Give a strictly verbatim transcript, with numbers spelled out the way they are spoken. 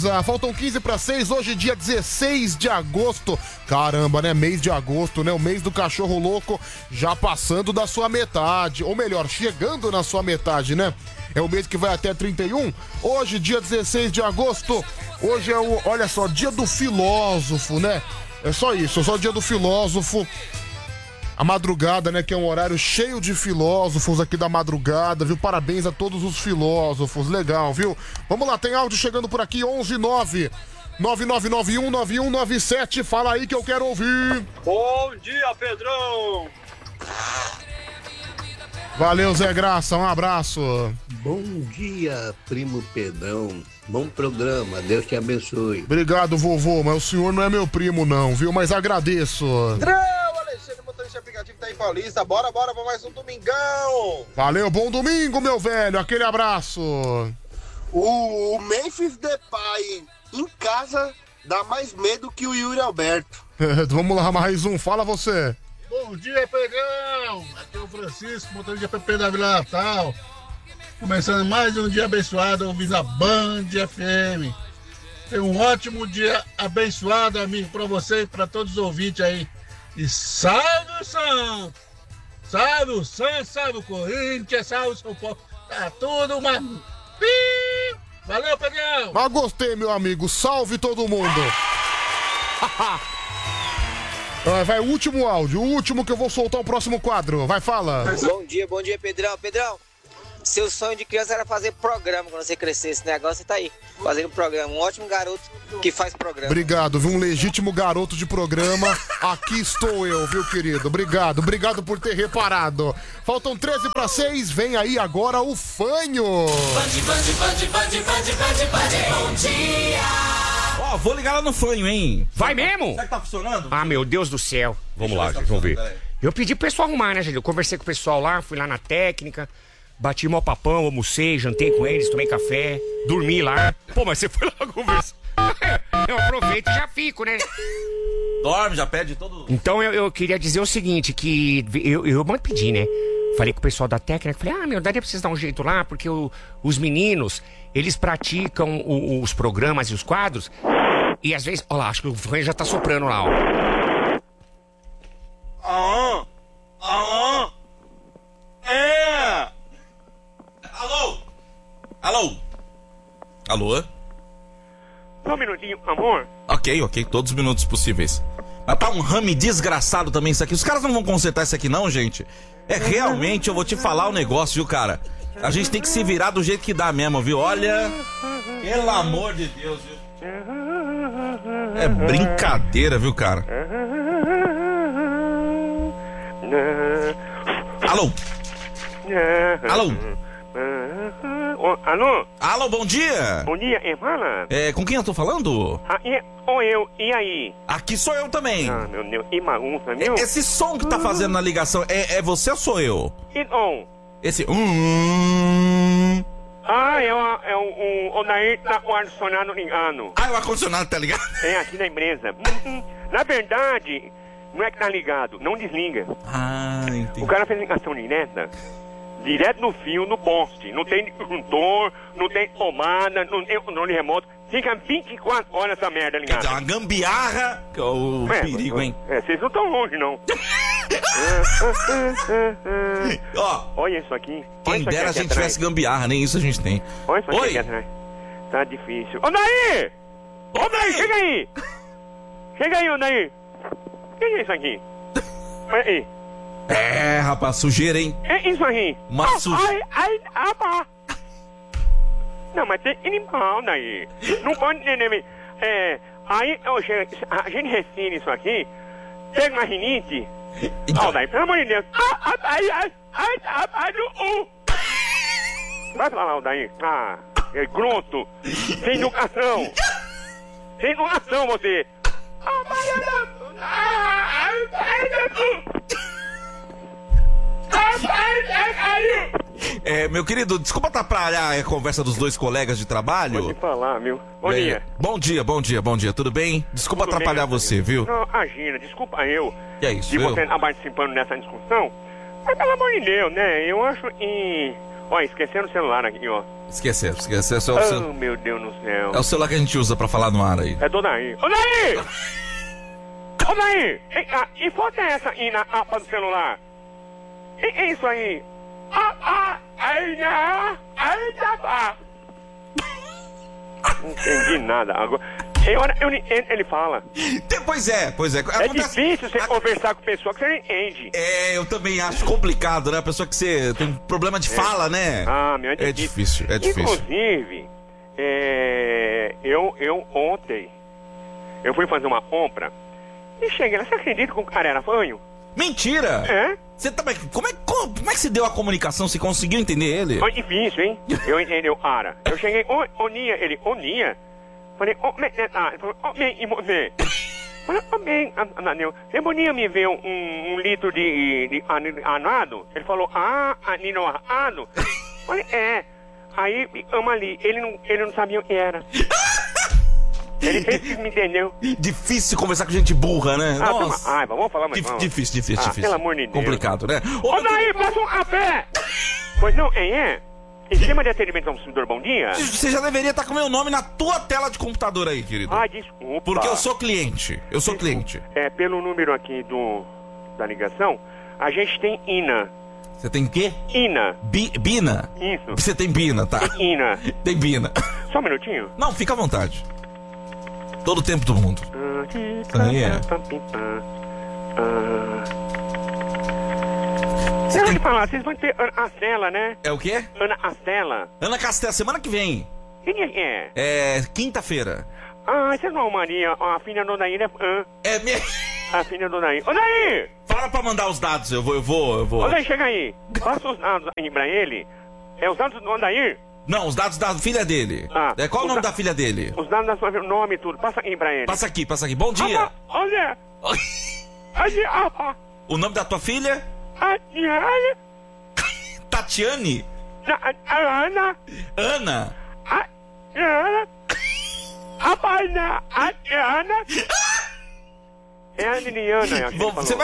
beleza? Faltam quinze para seis, hoje dia dezesseis de agosto. Caramba, né? Mês de agosto, né? O mês do cachorro louco já passando da sua metade. Ou melhor, chegando na sua metade, né? É o mês que vai até trinta e um. Hoje, dia dezesseis de agosto. Hoje é o, olha só, dia do filósofo, né? É só isso, é só o dia do filósofo. A madrugada, né, que é um horário cheio de filósofos aqui da madrugada, viu? Parabéns a todos os filósofos, legal, viu? Vamos lá, tem áudio chegando por aqui, onze nove nove nove nove um nove um nove sete, fala aí que eu quero ouvir. Bom dia, Pedrão! Valeu, Zé Graça, um abraço. Bom dia, primo Pedrão. Bom programa, Deus te abençoe. Obrigado, vovô, mas o senhor não é meu primo não, viu? Mas agradeço. Alexandre, motorista aplicativo tá em Paulista. Bora, bora pra mais um domingão. Valeu, bom domingo, meu velho. Aquele abraço. O, o Memphis Depay em casa dá mais medo que o Yuri Alberto. Vamos lá, mais um. Fala você. Bom dia, Pedrão. Aqui é o Francisco, motorista de P P da Vila Natal. Começando mais um dia abençoado ouvindo a Band F M. Tenha um ótimo dia abençoado, amigo, pra você e pra todos os ouvintes aí. E salve o Santos! Salve o Santos, salve o Corinthians, salve o São Paulo. Tá tudo uma... Valeu, Pedrão! Mas gostei, meu amigo. Salve todo mundo. Vai, o último áudio, o último que eu vou soltar o próximo quadro. Vai, fala. Bom dia, bom dia, Pedrão. Pedrão, seu sonho de criança era fazer programa quando você crescer. Esse negócio tá aí, fazendo programa. Um ótimo garoto que faz programa. Obrigado, viu? Um legítimo garoto de programa. Aqui estou eu, viu, querido? Obrigado, obrigado por ter reparado. Faltam treze para seis, vem aí agora o Fanho. Band, band, band, band, band, band, band, bom dia. Ó, oh, vou ligar lá no Fanho, hein? Vai mesmo? Será que tá funcionando? Ah, meu Deus do céu. Vamos lá, gente, vamos ver. Eu pedi pro pessoal arrumar, né, gente? Eu conversei com o pessoal lá, fui lá na técnica. Bati mó papão, almocei, jantei com eles, tomei café, dormi lá. Pô, mas você foi lá conversar. Eu aproveito e já fico, né? Dorme, já pede todo... Então eu, eu queria dizer o seguinte, que eu, eu pedi, né? Falei com o pessoal da técnica, falei, ah, meu, daria pra vocês dar um jeito lá, porque o, os meninos, eles praticam o, os programas e os quadros, e às vezes, olha lá, acho que o Fran já tá soprando lá, ó. Ah, ah, é... Alô? Alô? Alô? Só um minutinho, amor. Ok, ok, todos os minutos possíveis. Mas tá um rame desgraçado também isso aqui. Os caras não vão consertar isso aqui não, gente. É realmente, eu vou te falar o negócio, viu, cara? A gente tem que se virar do jeito que dá mesmo, viu? Olha, pelo amor de Deus, viu? É brincadeira, viu, cara? Alô? Alô? Alô? Alô, bom dia! Bom dia, é fala? É, com quem eu tô falando? Ah, é, ou eu, e aí? Aqui sou eu também. Ah, meu Deus, e bagunça, viu? Esse som que tá fazendo na ligação, é, é você ou sou eu? E on? Esse... Hum... Ah, é, o, é o, o, o daí tá o ar-condicionado ligado. Ah, o ar-condicionado tá ligado? É, aqui na empresa. Na verdade, não é que tá ligado, não desliga. Ah, entendi. O cara fez ligação direta, direto no fio, no poste. Não tem disjuntor, não tem tomada, não tem controle remoto. Fica vinte e quatro horas essa merda ligada. Quer dizer, uma gambiarra. O é, perigo, hein? É, vocês não estão longe, não. Ó, olha isso aqui. Quem isso dera aqui a gente tivesse gambiarra, nem isso a gente tem. Olha isso aqui, Oi? aqui atrás. Tá difícil. Ô, Daí! Ô, Daí, chega aí! Chega aí, ô, Daí! O que é isso aqui? Olha aí. É, rapaz, sujeira, hein? É isso aí. Uma Ah, sujeira. Ai, ai, apa. Não, mas tem animal daí. Não pode entender. É, aí, eu chego, a gente resina isso aqui, pega uma rinite. Ó, daí, pelo amor de Deus. Ah, ai, ai, ai, ai, ai, ai, uh. Vai pra lá, daí. Ah, é grunto. Sem educação. Sem educação, você. Ah, ai, ai, ai, ai, É, meu querido, desculpa atrapalhar a conversa dos dois colegas de trabalho. Pode falar, meu. Bom É, dia. Bom dia, bom dia, bom dia. Tudo bem? Desculpa Tudo atrapalhar bem, você, viu? Não, Agina, desculpa eu. Que é isso, de eu? você estar participando dessa discussão. Mas pelo amor de Deus, né? Eu acho que... Ó, esquecendo o celular aqui, ó. Esqueceram, esqueceram. É o, Oh, cel... meu Deus do céu. é o celular que a gente usa pra falar no ar aí. É do Daí. Ô, Daí! Ô, Daí! E, ah, e foto é essa aí na aba do celular? E, é isso aí? Ah, ah, aí, né? Aí, tá, tá. Não entendi nada. Agora, eu, eu, ele, ele fala. Pois é, pois é. É Acontece- difícil você a- conversar com pessoa que você não entende. É, eu também acho complicado, né? A pessoa que você tem problema de fala, né? Ah, meu, É difícil, é difícil. Inclusive, é, eu, eu ontem, eu fui fazer uma compra e cheguei lá. Você acredita que o cara era fanho? Mentira! É? Você também. Como é, como, como é que se deu a comunicação? Você conseguiu entender ele? Foi difícil, hein? Eu entendi o Ara. Eu cheguei, ô, ô, Nia, ele, ô, Nia. Falei, ô, me, né, ah, ele falou, ô, me, e você? Falei, ô, bem, Ananel, você podia me ver um, um litro de, de anado? Ele falou, ah, aninoado? Falei, é. Aí, ama ali, ele não, ele não sabia o que era. Ele fez que me entendeu. Difícil conversar com gente burra, né? Ah, Nossa. toma, ai, vamos falar mais Dif- mal. Difícil, difícil, Ah, difícil. pelo amor de Deus. Complicado, né? Ô, Ô, meu daí, passa um café! Pois não, é, é? Esquema de atendimento ao consumidor, bom dia? querido, Você já deveria estar com o meu nome na tua tela de computador aí, querido. Ai, desculpa. Porque eu sou cliente. Eu sou cliente. É, pelo número aqui do da ligação, a gente tem Ina. Você tem o quê? Ina. Bi- Bina? Isso. Você tem Bina, tá? Ina. Tem Bina. Só um minutinho. Não, fica à vontade. Todo o tempo do mundo. Isso aí é. Você tem que falar, vocês vão ter Ana Astela, né? É o quê? Ana Astela. Ana Castela, semana que vem. Quem é que é? É quinta-feira. Ah, você não, Maria. A filha do Odair é... Ah, É minha... a filha do Odair. Odair! Fala pra mandar os dados, eu vou, eu vou, eu vou. Odair, chega aí. Passa os dados aí pra ele. É os dados do Odair? Não, os dados da filha dele. Ah, É, qual o os nome da- da filha dele? Os dados da sua o nome e tudo. Passa aí pra ele. Passa aqui, passa aqui. Bom dia. Ah, olha. Olha. Ah, O nome da tua filha? ah, Diana. Tatiane? A Ana. Ana? A Ana. A Ana. A Ana. É a Liliana, eu acho que Bom, ele falou. você vai